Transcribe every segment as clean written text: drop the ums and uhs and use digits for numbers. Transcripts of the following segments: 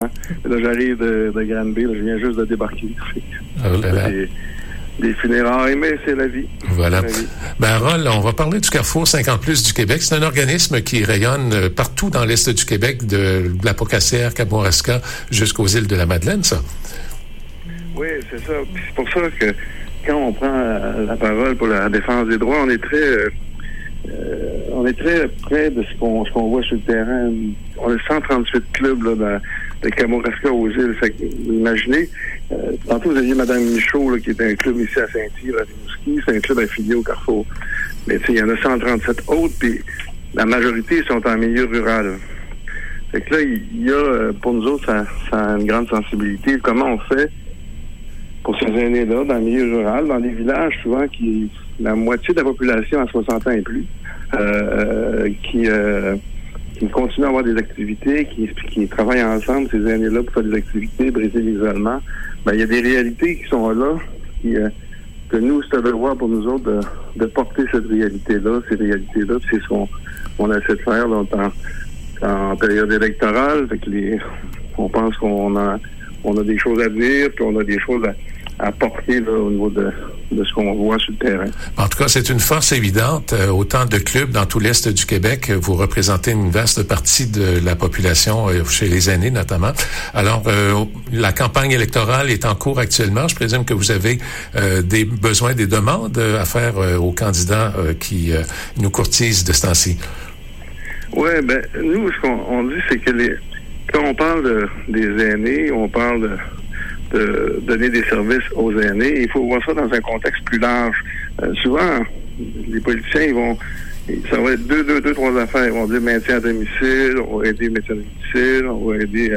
Là, j'arrive de Granby, là, je viens juste de débarquer. Oh là là. Des funérailles, mais c'est la vie. Voilà. Ben, Rol, on va parler du Carrefour 50+ du Québec. C'est un organisme qui rayonne partout dans l'est du Québec, de la Pocatière, Kamouraska, jusqu'aux îles de la Madeleine, ça. Oui, c'est ça. Puis c'est pour ça que quand on prend la parole pour la défense des droits, on est très près de ce qu'on voit sur le terrain. On a 138 clubs là, de Kamouraska aux îles. Fait que, imaginez, tantôt vous aviez Mme Michaud, là, qui est un club ici à Saint-Yves, à Rimouski. C'est un club affilié au Carrefour. Mais tu sais, il y en a 137 autres, puis la majorité sont en milieu rural. Fait que là, il y a, pour nous autres, ça a une grande sensibilité. Comment on fait pour ces aînés-là, dans le milieu rural, dans des villages, souvent, la moitié de la population a 60 ans et plus, qui continuent à avoir des activités, qui travaillent ensemble, ces aînés-là, pour faire des activités, briser l'isolement. Ben, il y a des réalités qui sont là, que nous, c'est un devoir pour nous autres de porter cette réalité-là, ces réalités-là, puis c'est ce qu'on essaie de faire là, en période électorale. Fait que on pense qu'on a des choses à dire, puis on a des choses à porter là, au niveau de ce qu'on voit sur le terrain. En tout cas, c'est une force évidente. Autant de clubs dans tout l'est du Québec. Vous représentez une vaste partie de la population, chez les aînés notamment. Alors, la campagne électorale est en cours actuellement. Je présume que vous avez des demandes à faire aux candidats qui nous courtisent de ce temps-ci. Oui, ben nous, ce qu'on dit, c'est que quand on parle des aînés, on parle de donner des services aux aînés. Il faut voir ça dans un contexte plus large. Souvent, les politiciens, ça va être trois affaires. Ils vont dire maintien à domicile, on va aider les médecins à domicile, on va aider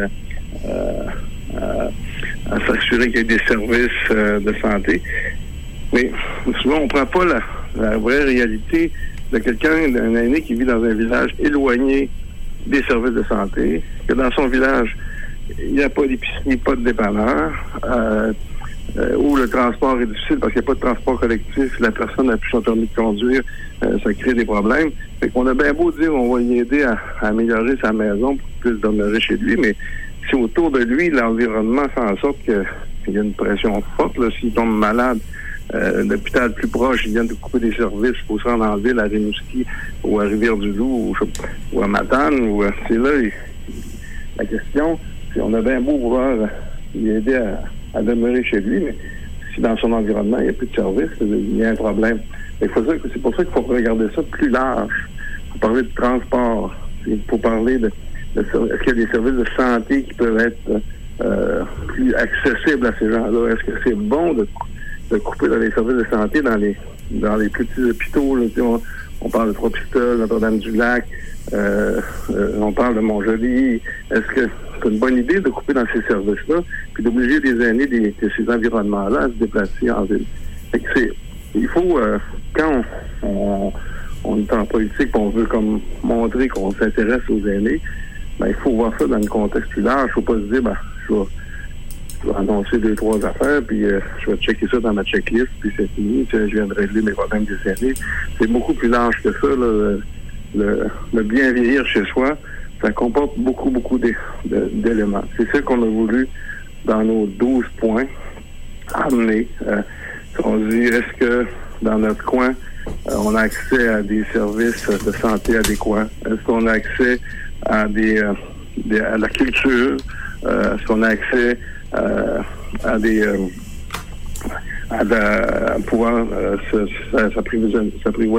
à s'assurer qu'il y ait des services de santé. Mais souvent, on prend pas la vraie réalité de quelqu'un, d'un aîné qui vit dans un village éloigné des services de santé, que dans son village, il n'y a pas d'épicerie, pas de dépanneur, où le transport est difficile parce qu'il n'y a pas de transport collectif, la personne n'a plus son permis de conduire, ça crée des problèmes. Fait qu'on a bien beau dire on va y aider à améliorer sa maison pour qu'il puisse demeurer chez lui, mais si autour de lui, l'environnement fait en sorte qu'il y a une pression forte, là, s'il tombe malade, l'hôpital plus proche, ils viennent de couper des services pour se rendre en ville, à Rimouski, ou à Rivière-du-Loup, ou à Matane, c'est là la question. On a bien beau vouloir l'aider à demeurer chez lui, mais si dans son environnement, il n'y a plus de service, il y a un problème. C'est pour ça qu'il faut regarder ça plus large. Il faut parler de transport. Il faut parler est-ce qu'il y a des services de santé qui peuvent être plus accessibles à ces gens-là? Est-ce que c'est bon de couper dans les services de santé dans les petits hôpitaux? Là, on parle de Trois-Pistoles, Notre-Dame-du-Lac, on parle de Montjoly. Est-ce que c'est une bonne idée de couper dans ces services-là, puis d'obliger les aînés de ces environnements-là à se déplacer en ville? Il faut, quand on est en politique, on veut comme montrer qu'on s'intéresse aux aînés, ben il faut voir ça dans un contexte plus large. Il ne faut pas se dire, je vais annoncer 2-3 affaires, puis je vais checker ça dans ma checklist, puis c'est fini, je viens de régler mes problèmes des aînés. C'est beaucoup plus large que ça, là, le bien vieillir chez soi. Ça comporte beaucoup d'éléments. C'est ça qu'on a voulu, dans nos 12 points, amener. On dit, est-ce que dans notre coin, on a accès à des services de santé adéquats? Est-ce qu'on a accès à la culture? Est-ce qu'on a accès à pouvoir s'apprivoiser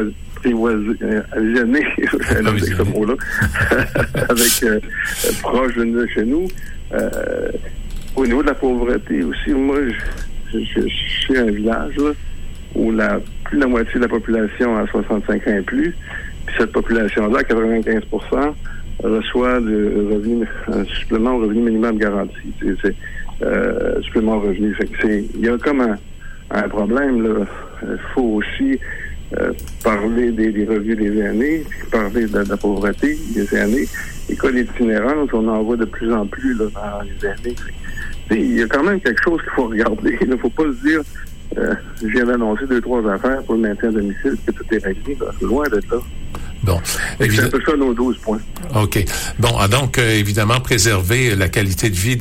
avec ce mot-là, avec proche de chez nous. Au niveau de la pauvreté aussi, moi, je suis un village là, où plus de la moitié de la population a 65 ans et plus, puis cette population-là, 95%, reçoit un supplément au revenu minimum garanti. C'est supplément au revenu. Il y a comme un problème, là. Il faut aussi parler des revenus des aînés, puis parler de la pauvreté des aînés. École itinérante, on en voit de plus en plus là, dans les aînés. Il y a quand même quelque chose qu'il faut regarder. Il ne faut pas se dire je viens d'annoncer 2-3 affaires pour le maintien à domicile, que tout est réglé. C'est loin d'être là. Bon, c'est un peu ça nos 12 points. OK. Bon, donc, évidemment, préserver la qualité de vie